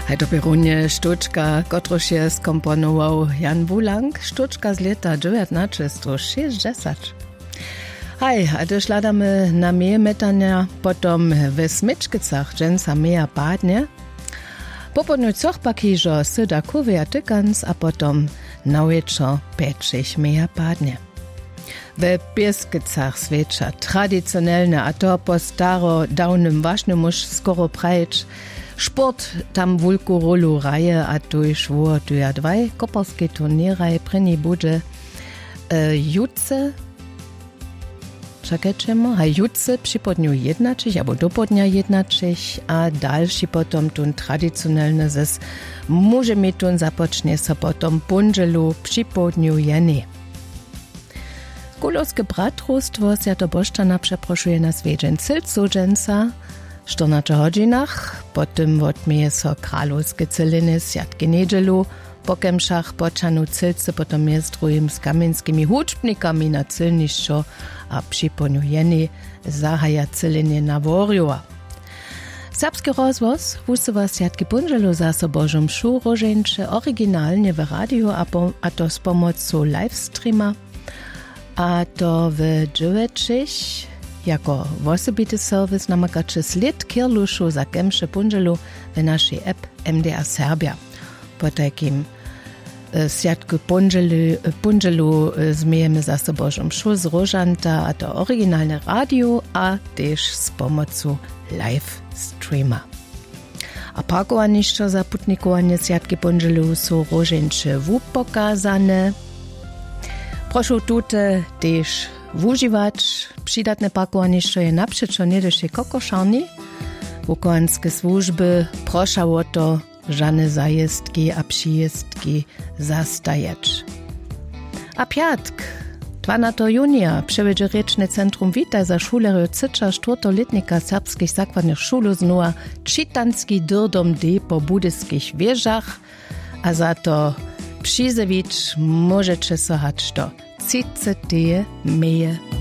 Hej do Perunie sztuczka, kotruż je skomponował Jan Wulang, sztuczka z lata 1960. Hej, a gdyż ladamy na meje metania, potom w Smyczkicach dżęsa meja padnie, popodniu coch pakiżo syda kuwia tykans, a potom na wieczo peczich meja padnie. W Bieskicach zwecza tradycjonalne, a to po staro dawnym ważnym już skoro prajcz, sport tam wulku rolu raje, a tu już wo tuja dwaj koparskie turniery preni bude jutce, jutce przy podniu jednaczych, albo do podnia jednaczych, a dalszy potom tun tradycjonalny zes możemy tun zapocznie so potom punżelu przy podniu jeny. Kulowskie bratrostwo Świętoboszczana przeproszuje na swiedźeń cylcu dżęsa, 14 godzinach, potem odmieje so kralowskie cyliny Światki Niedzielu, pokem szach poczanu cylce, potom je z drugim z kamieńskimi huczbnikami na cylniszczo, a przy poniu jeny zahaja cyliny na worjua. Serbski rozwoz wusowa Światki Punżelu za so Bożą mšu rożeńcze oryginalnie w radiu, a to z pomocą livestreama, a to w dziewięćich jako osobity serwis namakaczy sled kierluszu za kemsze Punżelu w naszej app MDR Serbia. Po takim Światku Punżelu zmiejemy za so Bożą mšu z rożanta, a to oryginalne radio, a też z pomocą live streama. A parkowaniszczo za putnikowanie Światki Punżelu są rożeńcze pokazane. Proszę tutaj też używać przydatne parkowaniszczo je naprzeczo niedejszej kokoszarni. Wukowanskie służby proszę o to, żadne zajezdki a przyjezdki zastajać. A piatk, 12 junia, przewiedzie Ryczne Centrum Witaj za szulery Cycza 4-letnika serbskich zakładnych szulu znua czytanski dyrdom D po budyskich wieżach, a za to przyzewić możecie sohać to 30 meje